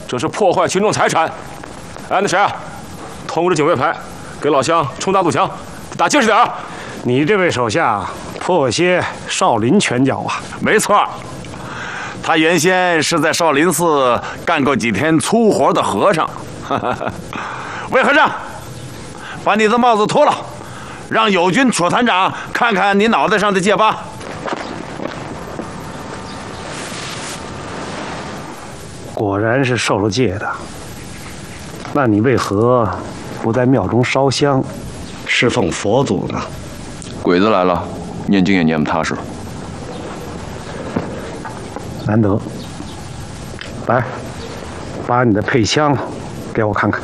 这是破坏群众财产。哎，那谁啊，通知警卫排，给老乡冲大堵墙，打结实点啊！ 你这位手下颇有些少林拳脚啊。 没错，他原先是在少林寺干过几天粗活的和尚。魏和尚，把你的帽子脱了，让友军楚团长看看你脑袋上的戒疤。 果然是受了戒的。那你为何不在庙中烧香，侍奉佛祖呢？ 鬼子来了，念经也念不踏实。 难得。来，把你的配枪给我看看。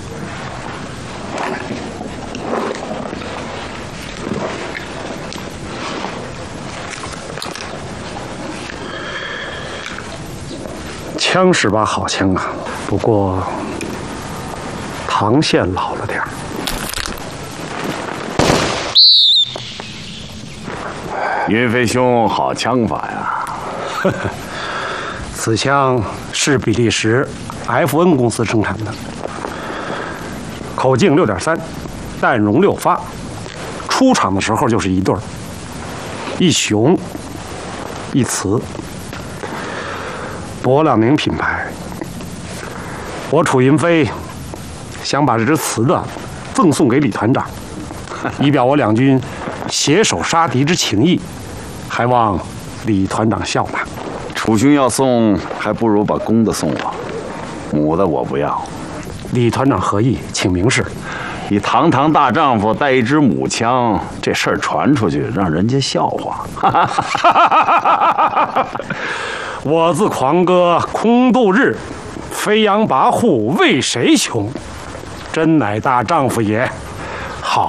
枪是把好枪啊，不过膛线老了点儿。 云飞兄好枪法呀！ 此枪是比利时 FN 公司生产的，口径6.3，弹容6发，出厂的时候就是一对儿，一雄一雌，柏朗宁品牌。我楚云飞想把这支雌的赠送给李团长，以表我两军携手杀敌之情谊，还望李团长笑纳。 楚兄要送，还不如把公的送我，母的我不要。 李团长何意？请明示。 你堂堂大丈夫带一支母枪，这事儿传出去，让人家笑话。 我自狂歌空度日，飞扬跋扈为谁穷？真乃大丈夫也。